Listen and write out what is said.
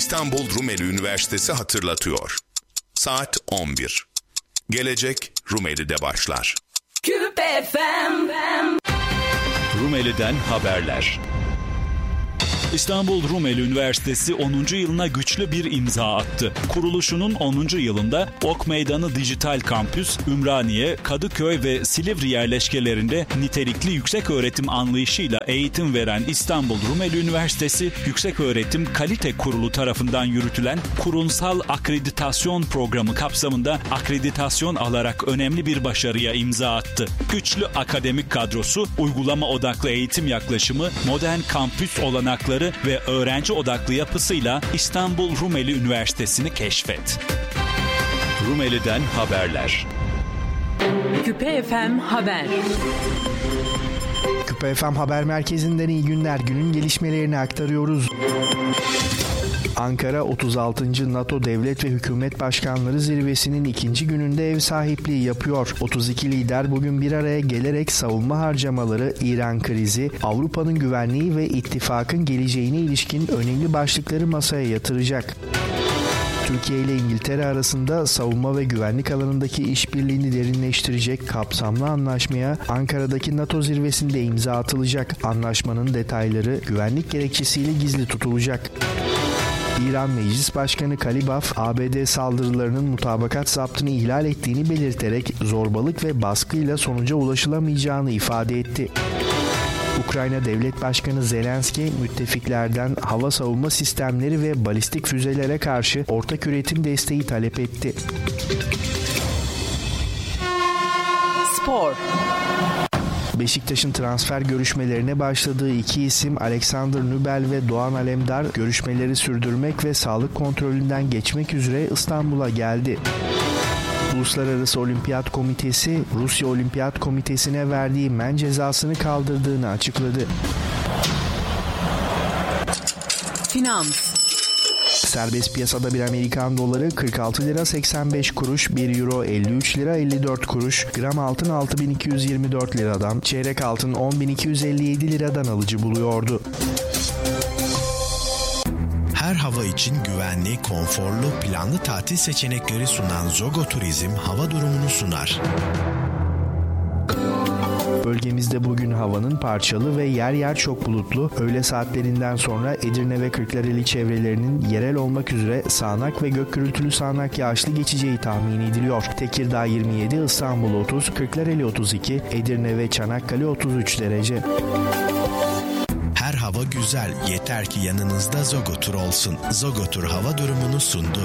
İstanbul Rumeli Üniversitesi hatırlatıyor. Saat 11. Gelecek Rumeli'de başlar. Küpe FM. Rumeli'den haberler. İstanbul Rumeli Üniversitesi 10. yılına güçlü bir imza attı. Kuruluşunun 10. yılında Ok Meydanı Dijital Kampüs, Ümraniye, Kadıköy ve Silivri yerleşkelerinde nitelikli yükseköğretim anlayışıyla eğitim veren İstanbul Rumeli Üniversitesi, Yükseköğretim Kalite Kurulu tarafından yürütülen kurumsal akreditasyon programı kapsamında akreditasyon alarak önemli bir başarıya imza attı. Güçlü akademik kadrosu, uygulama odaklı eğitim yaklaşımı, modern kampüs olanakları ve öğrenci odaklı yapısıyla İstanbul Rumeli Üniversitesi'ni keşfet. Rumeli'den haberler. Küpe FM Haber. Küpe FM Haber Merkezi'nden iyi günler. Günün gelişmelerini aktarıyoruz. Ankara 36. NATO Devlet ve Hükümet Başkanları Zirvesi'nin ikinci gününde ev sahipliği yapıyor. 32 lider bugün bir araya gelerek savunma harcamaları, İran krizi, Avrupa'nın güvenliği ve ittifakın geleceğine ilişkin önemli başlıkları masaya yatıracak. Türkiye ile İngiltere arasında savunma ve güvenlik alanındaki işbirliğini derinleştirecek kapsamlı anlaşmaya Ankara'daki NATO zirvesinde imza atılacak. Anlaşmanın detayları güvenlik gerekçesiyle gizli tutulacak. İran Meclis Başkanı Kalibaf, ABD saldırılarının mutabakat zaptını ihlal ettiğini belirterek zorbalık ve baskıyla sonuca ulaşılamayacağını ifade etti. Ukrayna Devlet Başkanı Zelenski, müttefiklerden hava savunma sistemleri ve balistik füzelere karşı ortak üretim desteği talep etti. Spor. Beşiktaş'ın transfer görüşmelerine başladığı iki isim Alexander Nübel ve Doğan Alemdar görüşmeleri sürdürmek ve sağlık kontrolünden geçmek üzere İstanbul'a geldi. Uluslararası Olimpiyat Komitesi, Rusya Olimpiyat Komitesi'ne verdiği men cezasını kaldırdığını açıkladı. Finans. Serbest piyasada bir Amerikan doları 46 lira 85 kuruş, 1 euro 53 lira 54 kuruş, gram altın 6224 liradan, çeyrek altın 10.257 liradan alıcı buluyordu. Her hava için güvenli, konforlu, planlı tatil seçenekleri sunan Zogo Turizm hava durumunu sunar. Bölgemizde bugün havanın parçalı ve yer yer çok bulutlu, öğle saatlerinden sonra Edirne ve Kırklareli çevrelerinin yerel olmak üzere sağanak ve gök gürültülü sağanak yağışlı geçeceği tahmin ediliyor. Tekirdağ 27, İstanbul 30, Kırklareli 32, Edirne ve Çanakkale 33 derece. Her hava güzel, yeter ki yanınızda Zogo Tur olsun. Zogo Tur hava durumunu sundu.